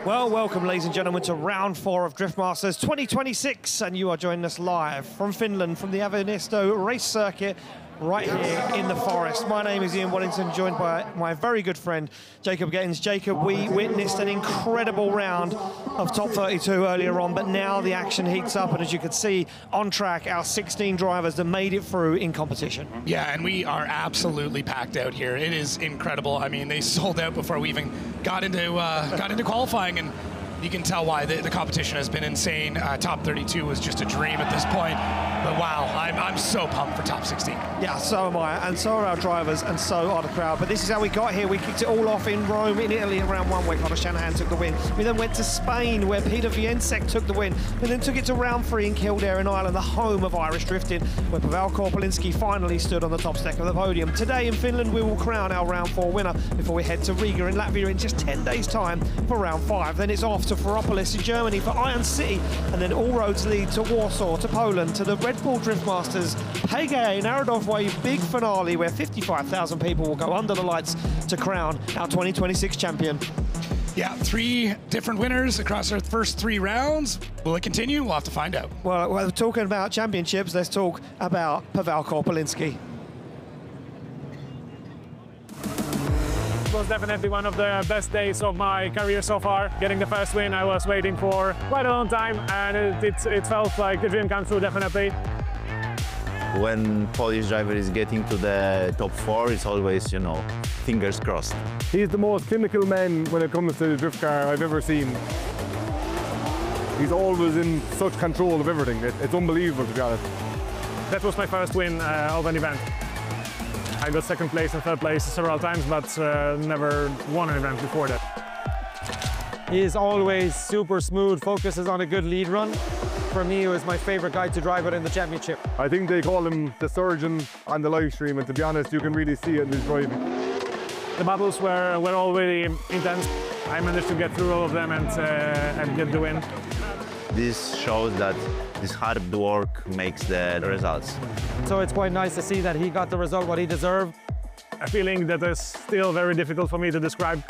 Well, welcome, ladies and gentlemen, to round 4 of Driftmasters 2026, and you are joining us live from Finland, from the Avanesta race circuit, right here in the forest. My name is Ian Wellington, joined by my very good friend, Jacob Gettins. Jacob, we witnessed an incredible round of top 32 earlier on, but now the action heats up, and as you can see on track, our 16 drivers that made it through in competition. Yeah, and we are absolutely packed out here. It is incredible. I mean, they sold out before we even got into qualifying, and you can tell why the competition has been insane. Top 32 was just a dream at this point. But wow, I'm so pumped for top 16. Yeah, so am I, and so are our drivers, and so are the crowd. But this is how we got here. We kicked it all off in Rome, in Italy, in round 1, where Conor Shanahan took the win. We then went to Spain, where Peter Wieniec took the win. We then took it to round 3 in Kildare in Ireland, the home of Irish drifting, where Pavel Korpelinski finally stood on the top step of the podium. Today in Finland, we will crown our round 4 winner before we head to Riga in Latvia in just 10 days' time for round 5. Then it's off to Ferropolis in Germany for Iron City, and then all roads lead to Warsaw, to Poland, to the Red Bull Driftmasters PGA Narodowy Wave big finale, where 55,000 people will go under the lights to crown our 2026 champion. Yeah, 3 different winners across our first 3 rounds. Will it continue? We'll have to find out. Well, we're talking about championships. Let's talk about Pavel Korpelinski. It was definitely one of the best days of my career so far. Getting the first win, I was waiting for quite a long time, and it felt like the dream come true, definitely. When Polish driver is getting to the top 4, it's always, you know, fingers crossed. He's the most clinical man when it comes to the drift car I've ever seen. He's always in such control of everything. It's unbelievable, to be honest. That was my first win of an event. I got second place and third place several times, but never won an event before that. He is always super smooth, focuses on a good lead run. For me, he was my favorite guy to drive with in the championship. I think they call him the surgeon on the live stream, and to be honest, you can really see it in his driving. The battles were already intense. I managed to get through all of them and get the win. This shows that this hard work makes the results. So it's quite nice to see that he got the result what he deserved. A feeling that is still very difficult for me to describe.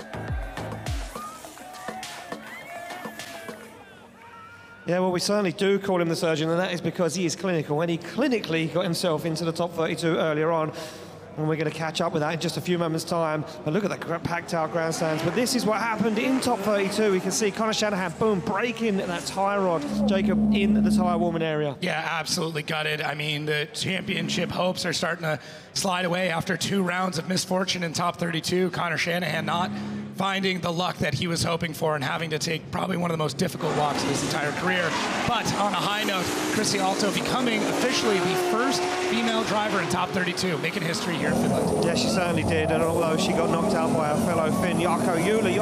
Yeah, well, we certainly do call him the surgeon, and that is because he is clinical, and he clinically got himself into the top 32 earlier on. And we're going to catch up with that in just a few moments' time. But look at the packed out grandstands. But this is what happened in top 32. We can see Conor Shanahan, boom, breaking that tie rod, Jacob, in the tyre warming area. Yeah, absolutely gutted. I mean, the championship hopes are starting to slide away after 2 rounds of misfortune in top 32. Conor Shanahan not finding the luck that he was hoping for and having to take probably one of the most difficult walks of his entire career. But on a high note, Chrissy Alto becoming officially the first female driver in top 32, making history here in Finland. Yeah, she certainly did, and although she got knocked out by her fellow Finn, Jarkko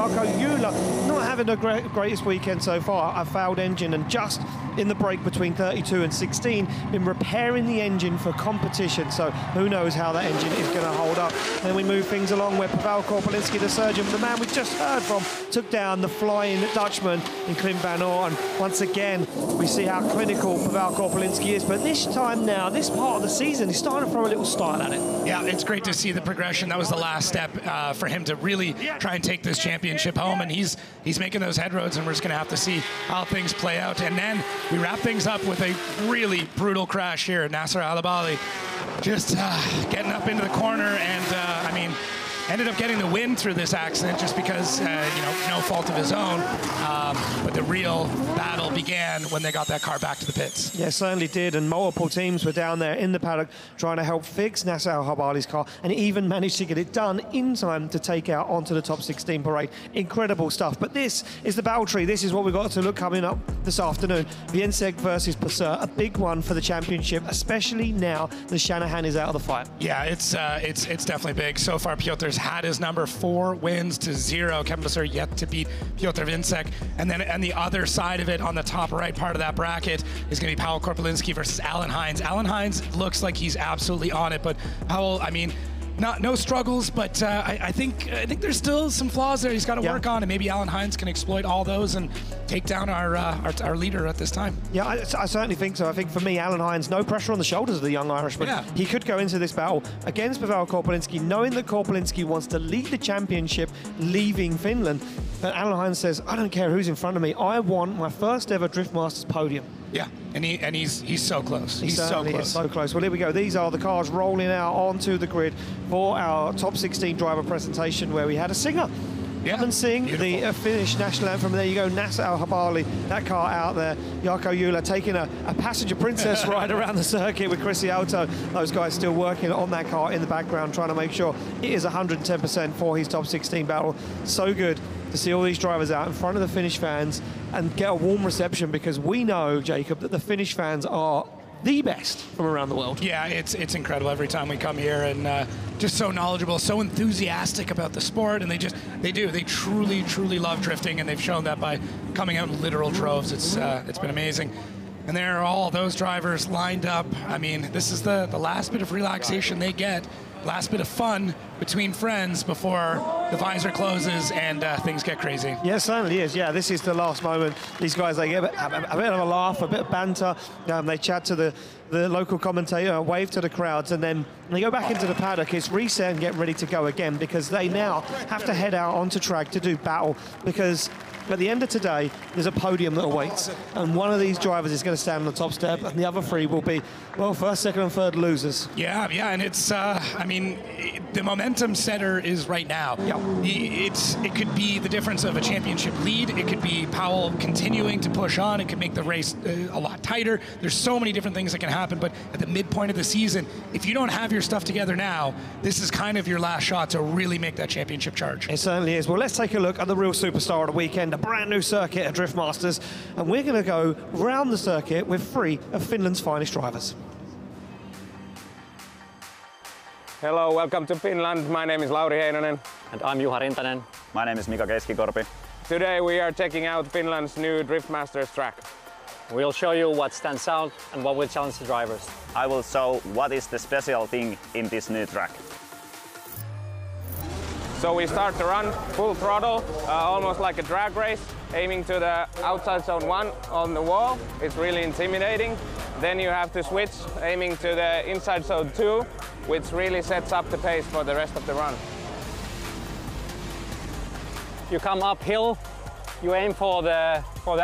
Juhla not having the greatest weekend so far, a fouled engine, and just in the break between 32 and 16, been repairing the engine for competition, so who knows how that engine is going to hold up. Then we move things along where Pavel Korpelinski, the surgeon, the man we just heard from, took down the flying Dutchman in Klim van Oort. Once again, we see how clinical Pavel Korpelinski is, but this time now, this part of the season, he's starting to throw a little style at it. Yeah, it's great to see the progression. That was the last step for him to really try and take this championship home, and he's making those head roads, and we're just going to have to see how things play out. And then we wrap things up with a really brutal crash here. Nasser Al-Abali just getting up into the corner, and I mean, ended up getting the win through this accident just because, no fault of his own. But the real battle began when they got that car back to the pits. Yeah, certainly did, and multiple teams were down there in the paddock trying to help fix Nasser Al-Abali's car, and even managed to get it done in time to take out onto the top 16 parade. Incredible stuff. But this is the battle tree. This is what we've got to look coming up this afternoon. Wieniec versus Passeur, a big one for the championship, especially now that Shanahan is out of the fight. Yeah, it's definitely big. So far, Piotr's had his number, 4 wins to 0. Kevin Passeur yet to beat Piotr Wieniec. And then on the other side of it, on the top right part of that bracket, is going to be Pavel Korpelinski versus Alan Hines. Alan Hines looks like he's absolutely on it, but Powell, I mean, no struggles, but I think there's still some flaws there he's got to work on, and maybe Alan Hines can exploit all those and take down our leader at this time. Yeah, I certainly think so. I think for me, Alan Hines, no pressure on the shoulders of the young Irishman. Yeah. He could go into this battle against Pavel Korpelinski, knowing that Korpelinski wants to lead the championship, leaving Finland. But Alan Hines says, I don't care who's in front of me. I want my first ever Drift Masters podium. Yeah, and he's so close. He's so certainly close. is so close. Well, here we go. These are the cars rolling out onto the grid for our top 16 driver presentation, where we had a singer. Yeah, Come and sing beautiful. the Finnish national anthem. There you go, Nasa Al-Habali, that car out there. Jarkko Jula taking a passenger princess ride around the circuit with Chrissy Auto. Those guys still working on that car in the background, trying to make sure it is 110% for his top 16 battle. So good to see all these drivers out in front of the Finnish fans and get a warm reception, because we know, Jacob, that the Finnish fans are the best from around the world. Yeah, it's incredible every time we come here, and just so knowledgeable, so enthusiastic about the sport, and they truly love drifting, and they've shown that by coming out in literal droves. It's been amazing. And there are all those drivers lined up. I mean, this is the last bit of relaxation they get, last bit of fun between friends before the visor closes and things get crazy. Yeah, certainly is. Yeah, this is the last moment. These guys, they get a bit of a laugh, a bit of banter. They chat to the local commentator, wave to the crowds, and then they go back into the paddock. It's reset and get ready to go again, because they now have to head out onto track to do battle, because at the end of today, there's a podium that awaits, and one of these drivers is going to stand on the top step, and the other three will be, well, first, second, and third losers. Yeah, and it's, I mean, the momentum setter is right now. Yep. It could be the difference of a championship lead. It could be Powell continuing to push on. It could make the race a lot tighter. There's so many different things that can happen, but at the midpoint of the season, if you don't have your stuff together now, this is kind of your last shot to really make that championship charge. It certainly is. Well, let's take a look at the real superstar of the weekend, a brand new circuit at Drift Masters, and we're going to go round the circuit with 3 of Finland's finest drivers. Hello, welcome to Finland. My name is Lauri Heinonen. And I'm Juha Rintanen. My name is Mika Keskikorpi. Today we are checking out Finland's new Drift Masters track. We'll show you what stands out and what will challenge the drivers. I will show what is the special thing in this new track. So we start the run full throttle, almost like a drag race, aiming to the outside zone 1 on the wall. It's really intimidating. Then you have to switch, aiming to the inside zone 2, which really sets up the pace for the rest of the run. You come uphill, you aim for the